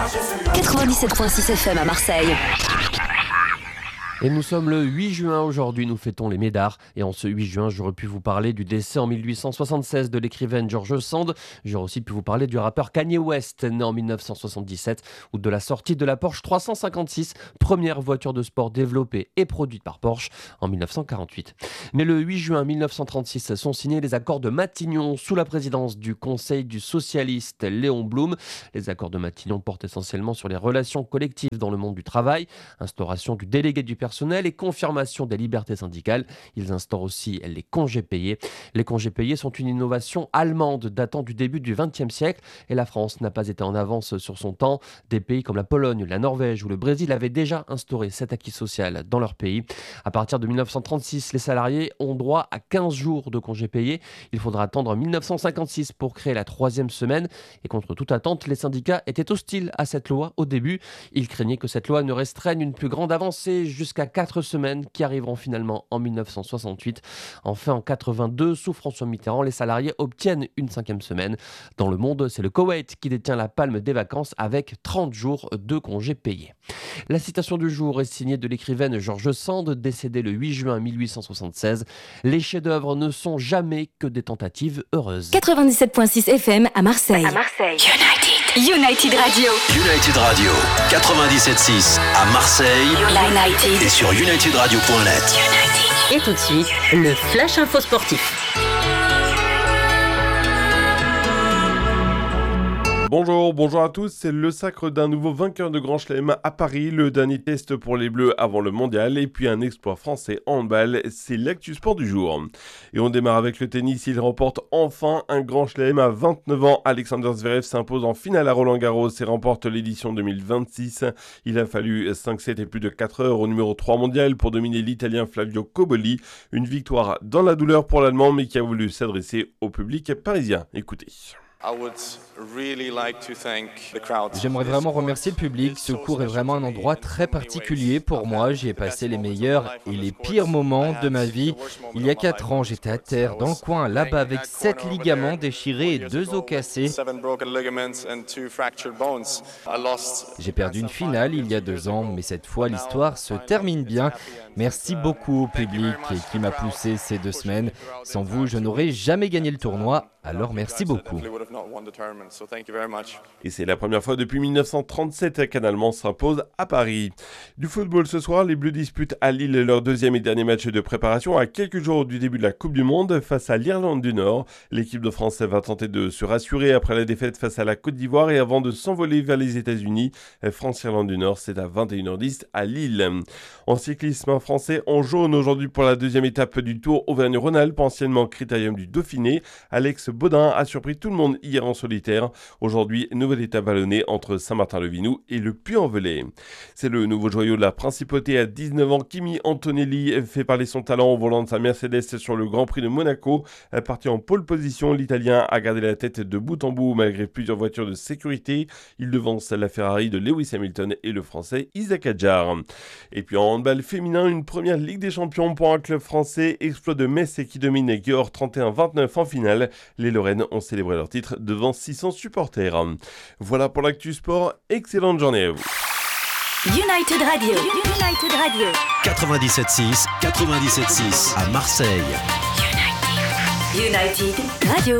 97.6 FM à Marseille. Et nous sommes le 8 juin aujourd'hui, nous fêtons les Médards. Et en ce 8 juin, j'aurais pu vous parler du décès en 1876 de l'écrivaine George Sand. J'aurais aussi pu vous parler du rappeur Kanye West, né en 1977, ou de la sortie de la Porsche 356, première voiture de sport développée et produite par Porsche en 1948. Mais le 8 juin 1936 sont signés les accords de Matignon sous la présidence du Conseil du socialiste Léon Blum. Les accords de Matignon portent essentiellement sur les relations collectives dans le monde du travail, instauration du délégué du personnel et confirmation des libertés syndicales. Ils instaurent aussi les congés payés. Les congés payés sont une innovation allemande datant du début du XXe siècle et la France n'a pas été en avance sur son temps. Des pays comme la Pologne, la Norvège ou le Brésil avaient déjà instauré cet acquis social dans leur pays. À partir de 1936, les salariés ont droit à 15 jours de congés payés. Il faudra attendre 1956 pour créer la 3e semaine et contre toute attente, les syndicats étaient hostiles à cette loi au début. Ils craignaient que cette loi ne restreigne une plus grande avancée jusqu'à 4 semaines qui arriveront finalement en 1968. Enfin, en 82, sous François Mitterrand, les salariés obtiennent une 5e semaine. Dans le monde, c'est le Koweït qui détient la palme des vacances avec 30 jours de congés payés. La citation du jour est signée de l'écrivaine George Sand, décédée le 8 juin 1876. Les chefs-d'œuvre ne sont jamais que des tentatives heureuses. 97.6 FM à Marseille. United Radio. United Radio 97.6 à Marseille et sur unitedradio.net. Et tout de suite, le Flash Info Sportif. Bonjour à tous, c'est le sacre d'un nouveau vainqueur de Grand Chelem à Paris, le dernier test pour les Bleus avant le mondial et puis un exploit français en handball, c'est l'actu sport du jour. Et on démarre avec le tennis, il remporte enfin un Grand Chelem à 29 ans, Alexander Zverev s'impose en finale à Roland-Garros et remporte l'édition 2026. Il a fallu 5-7 et plus de 4 heures au numéro 3 mondial pour dominer l'Italien Flavio Cobolli, une victoire dans la douleur pour l'Allemand mais qui a voulu s'adresser au public parisien. Écoutez. J'aimerais vraiment remercier le public. Ce cours est vraiment un endroit très particulier pour moi. J'y ai passé les meilleurs et les pires moments de ma vie. Il y a 4 ans, j'étais à terre, dans le coin, là-bas, avec 7 ligaments déchirés et 2 os cassés. J'ai perdu une finale il y a 2 ans, mais cette fois, l'histoire se termine bien. Merci beaucoup au public qui m'a poussé ces 2 semaines. Sans vous, je n'aurais jamais gagné le tournoi, alors merci beaucoup. Et c'est la première fois depuis 1937 qu'un Allemand s'impose à Paris. Du football ce soir, les Bleus disputent à Lille leur 2e et dernier match de préparation à quelques jours du début de la Coupe du Monde face à l'Irlande du Nord. L'équipe de France va tenter de se rassurer après la défaite face à la Côte d'Ivoire et avant de s'envoler vers les États-Unis. France-Irlande du Nord, c'est à 21h10 à Lille. En cyclisme, un Français en jaune aujourd'hui pour la 2e étape du Tour Auvergne-Rhône-Alpes, anciennement Critérium du Dauphiné. Alex Baudin a surpris tout le monde hier en solitaire. Aujourd'hui, nouvelle étape vallonnée entre Saint-Martin-le-Vinou et le Puy-en-Velay. C'est le nouveau joyau de la principauté à 19 ans. Kimi Antonelli fait parler son talent au volant de sa Mercedes sur le Grand Prix de Monaco. Parti en pole position, l'Italien a gardé la tête de bout en bout malgré plusieurs voitures de sécurité. Il devance la Ferrari de Lewis Hamilton et le Français Isaac Hadjar. Et puis en handball féminin, une première Ligue des Champions pour un club français. Exploit de Metz qui domine Győr 31-29 en finale. Les Lorraines ont célébré leur titre devant 600 supporters. Voilà pour l'actu sport, excellente journée à vous. United Radio. 97.6 à Marseille. United Radio.